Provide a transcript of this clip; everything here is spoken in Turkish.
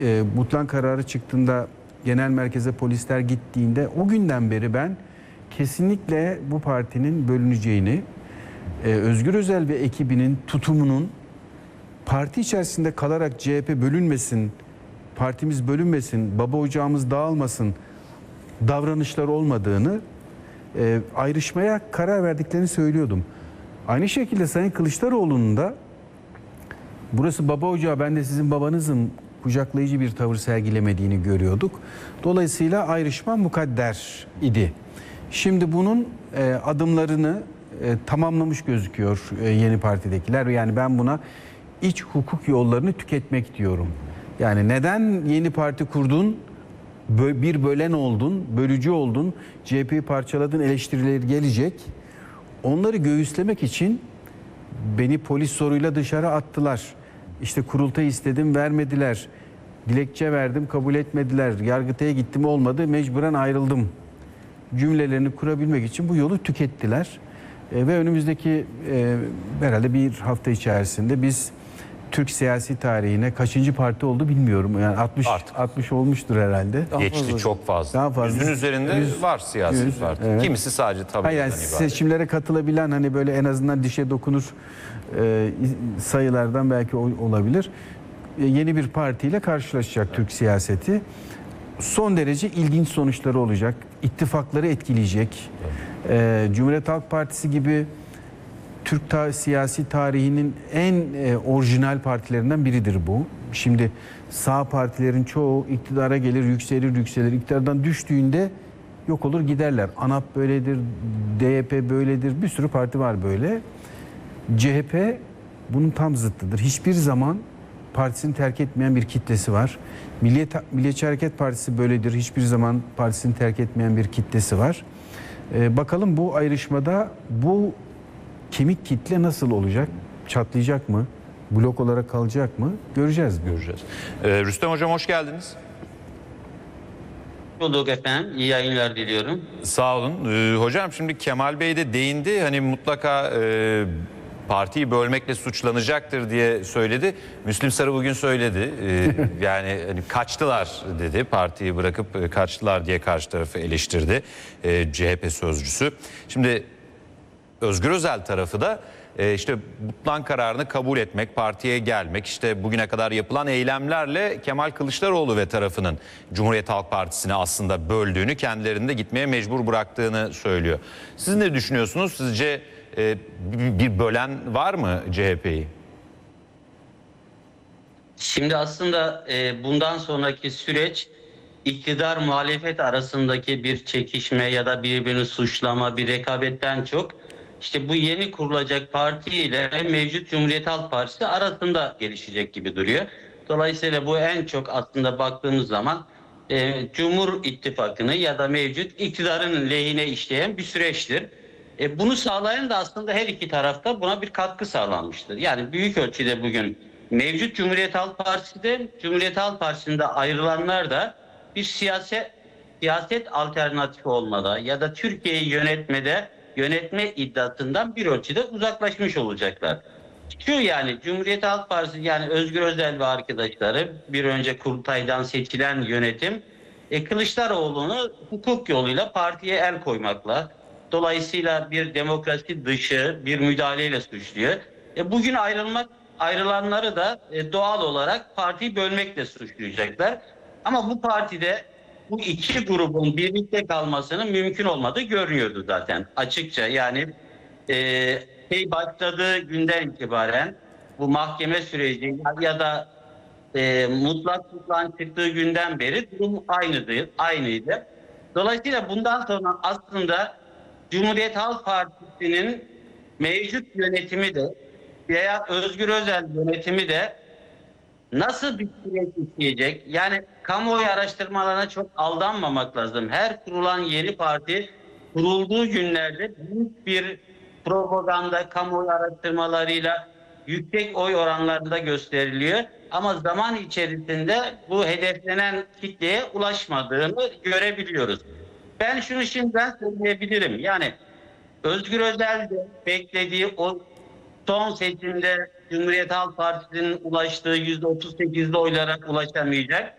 Butlan kararı çıktığında genel merkeze polisler gittiğinde o günden beri ben kesinlikle bu partinin bölüneceğini, Özgür Özel ve ekibinin tutumunun parti içerisinde kalarak CHP bölünmesin, partimiz bölünmesin, baba ocağımız dağılmasın davranışlar olmadığını, ayrışmaya karar verdiklerini söylüyordum. Aynı şekilde Sayın Kılıçdaroğlu'nun da burası baba ocağı, ben de sizin babanızım kucaklayıcı bir tavır sergilemediğini görüyorduk. Dolayısıyla ayrışma mukadder idi. Şimdi bunun adımlarını tamamlamış gözüküyor yeni partidekiler. Yani ben buna iç hukuk yollarını tüketmek diyorum. Yani neden yeni parti kurdun, bir bölen oldun, bölücü oldun, CHP'yi parçaladın eleştirileri gelecek. Onları göğüslemek için beni polis soruyla dışarı attılar. İşte kurultay istedim, vermediler. Dilekçe verdim, kabul etmediler. Yargıtay'a gittim, olmadı, mecburen ayrıldım cümlelerini kurabilmek için bu yolu tükettiler. Ve önümüzdeki herhalde bir hafta içerisinde biz Türk siyasi tarihine kaçıncı parti oldu bilmiyorum. Yani 60 olmuştur herhalde. Geçti çok fazla. Daha fazla. Yüzün üzerinde var siyasi parti. Evet. Kimisi sadece tabii. Yani seçimlere katılabilen, hani böyle en azından dişe dokunur sayılardan belki olabilir. Yeni bir partiyle karşılaşacak Türk siyaseti. Son derece ilginç sonuçları olacak. İttifakları etkileyecek. Cumhuriyet Halk Partisi gibi Türk siyasi tarihinin en orijinal partilerinden biridir bu. Şimdi sağ partilerin çoğu iktidara gelir, yükselir. İktidardan düştüğünde yok olur giderler. ANAP böyledir, DYP böyledir. Bir sürü parti var böyle. CHP bunun tam zıttıdır. Hiçbir zaman partisini terk etmeyen bir kitlesi var. Milliyetçi Hareket Partisi böyledir. Hiçbir zaman partisini terk etmeyen bir kitlesi var. Bakalım bu ayrışmada bu kemik kitle nasıl olacak? Çatlayacak mı? Blok olarak kalacak mı? Göreceğiz. Rüstem Hocam hoş geldiniz. Bulduk efendim. İyi yayınlar diliyorum. Sağ olun. Hocam şimdi Kemal Bey de değindi. Hani mutlaka partiyi bölmekle suçlanacaktır diye söyledi. Müslim Sarı bugün söyledi. Yani hani kaçtılar dedi. Partiyi bırakıp kaçtılar diye karşı tarafı eleştirdi. CHP sözcüsü. Şimdi Özgür Özel tarafı da işte Butlan kararını kabul etmek, partiye gelmek, işte bugüne kadar yapılan eylemlerle Kemal Kılıçdaroğlu ve tarafının Cumhuriyet Halk Partisi'ni aslında böldüğünü, kendilerini de gitmeye mecbur bıraktığını söylüyor. Siz ne düşünüyorsunuz? Sizce bir bölen var mı CHP'yi? Şimdi aslında bundan sonraki süreç iktidar muhalefet arasındaki bir çekişme ya da birbirini suçlama, bir rekabetten çok işte bu yeni kurulacak parti ile mevcut Cumhuriyet Halk Partisi arasında gelişecek gibi duruyor. Dolayısıyla bu en çok aslında baktığımız zaman Cumhur İttifakı'nı ya da mevcut iktidarın lehine işleyen bir süreçtir. Bunu sağlayan da aslında her iki tarafta buna bir katkı sağlanmıştır. Yani büyük ölçüde bugün mevcut Cumhuriyet Halk Partisi'de, Cumhuriyet Halk Partisi'nde ayrılanlar da bir siyaset alternatifi olmada ya da Türkiye'yi yönetme iddiasından bir ölçüde uzaklaşmış olacaklar. Şu yani Cumhuriyet Halk Partisi yani Özgür Özel ve arkadaşları bir önce kurultaydan seçilen yönetim Kılıçdaroğlu'nu hukuk yoluyla partiye el koymakla dolayısıyla bir demokrasi dışı bir müdahaleyle suçluyor. Bugün ayrılanları da doğal olarak partiyi bölmekle suçlayacaklar. Ama bu partide bu iki grubun birlikte kalmasının mümkün olmadığı görünüyordu zaten açıkça. Yani başladığı günden itibaren bu mahkeme süreci ya da mutlak tutuklan çıktığı günden beri durum aynıydı. Dolayısıyla bundan sonra aslında Cumhuriyet Halk Partisi'nin mevcut yönetimi de veya Özgür Özel yönetimi de nasıl bir süreç işleyecek? Yani kamuoyu araştırmalarına çok aldanmamak lazım. Her kurulan yeni parti kurulduğu günlerde büyük bir propaganda kamuoyu araştırmalarıyla yüksek oy oranlarında gösteriliyor. Ama zaman içerisinde bu hedeflenen kitleye ulaşmadığını görebiliyoruz. Ben şunu şimdiden söyleyebilirim. Yani Özgür Özel de beklediği o son seçimde Cumhuriyet Halk Partisi'nin ulaştığı %38'li oylara ulaşamayacak.